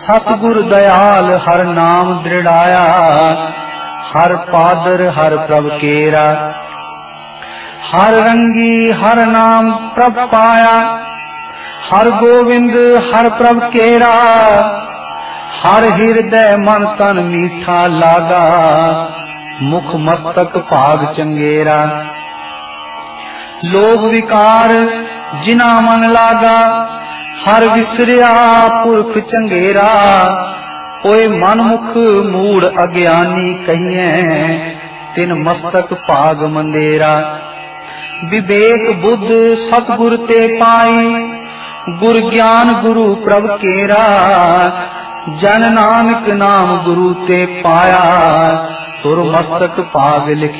सतगुर दयाल हर नाम दृढ़ाया, हर पादर हर प्रभ केरा। हर रंगी हर नाम प्रभ पाया, हर गोविंद हर प्रभ केरा। हर हृदय मन तन मीठा लागा, मुख मस्तक भाग चंगेरा। लोभ विकार जिना मन लागा, हर विसरिया पुरख चंगेरा। ओए मनमुख मूढ़ अज्ञानी कहिए, तिन मस्तक भाग मंदेरा। विवेक बुद्ध सतगुर ते पाई, गुर ज्ञान गुरु प्रभ केरा। जन नानक नाम गुरु ते पाया, तुर मस्तक भाग लिख